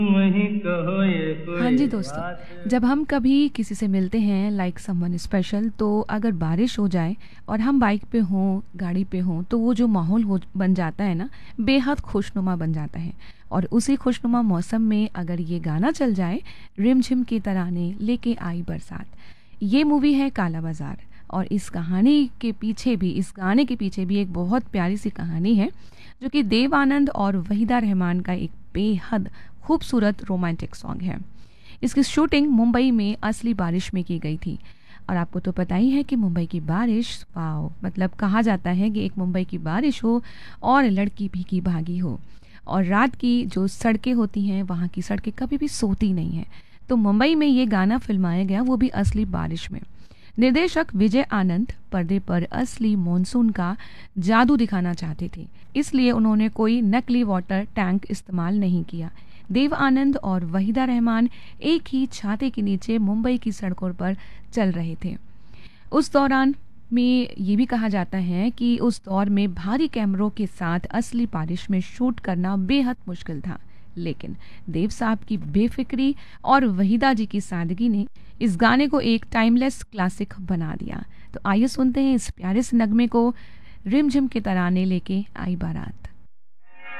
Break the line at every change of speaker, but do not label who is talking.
वही कहो ये
हाँ
कोई
जी दोस्तों,
बात।
जब हम कभी किसी से मिलते हैं लाइक समवन स्पेशल, तो अगर बारिश हो जाए और हम बाइक पे हों, गाड़ी पे हों, तो वो जो माहौल हो बन जाता है ना, बेहद खुशनुमा बन जाता है। और उसी खुशनुमा मौसम में अगर ये गाना चल जाए, रिमझिम की तराने लेके आई बरसात। ये मूवी है काला बाजार। और इस कहानी के पीछे भी, इस गाने के पीछे भी एक बहुत प्यारी सी कहानी है, जो कि देव आनंद और वहीदा रहमान का एक बेहद खूबसूरत रोमांटिक सॉन्ग है। इसकी शूटिंग मुंबई में असली बारिश में की गई थी। और आपको तो पता ही है कि मुंबई की बारिश, वाओ, मतलब कहा जाता है कि एक मुंबई की बारिश हो और लड़की भीगी भागी हो। और रात की जो सड़कें होती हैं, वहाँ की सड़कें कभी भी सोती नहीं हैं। तो मुंबई में ये गाना फिल्माया गया, वो भी असली बारिश में। निर्देशक विजय आनंद पर्दे पर असली मॉनसून का जादू दिखाना चाहते थे, इसलिए उन्होंने कोई नकली वाटर टैंक इस्तेमाल नहीं किया। देव आनंद और वहीदा रहमान एक ही छाते के नीचे मुंबई की सड़कों पर चल रहे थे। उस दौरान में ये भी कहा जाता है कि उस दौर में भारी कैमरों के साथ असली बारिश में शूट करना बेहद मुश्किल था। लेकिन देव साहब की बेफिक्री और वहीदा जी की सादगी ने इस गाने को एक टाइमलेस क्लासिक बना दिया। तो आइए सुनते हैं इस प्यारे से नगमे को, रिमझिम के तराने लेके आई बारात।